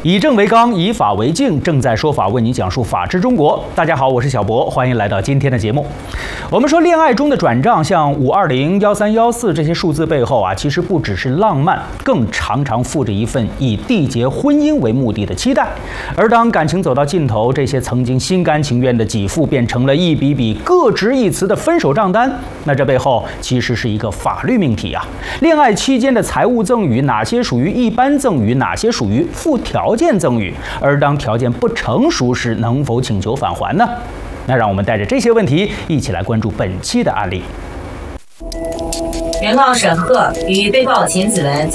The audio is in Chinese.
以正为纲，以法为镜，正在说法为你讲述法治中国。大家好，我是小博，欢迎来到今天的节目。我们说恋爱中的转账，像520、1314这些数字背后啊，其实不只是浪漫，更常常附着一份以缔结婚姻为目的的期待。而当感情走到尽头，这些曾经心甘情愿的给付，变成了一笔笔各执一词的分手账单。那这背后其实是一个法律命题啊！恋爱期间的财物赠与，哪些属于一般赠与，哪些属于附条件赠与？而当条件不成熟时，能否请求返还呢？那让我们带着这些问题一起来关注本期的案例。 原告沈贺与被告秦子文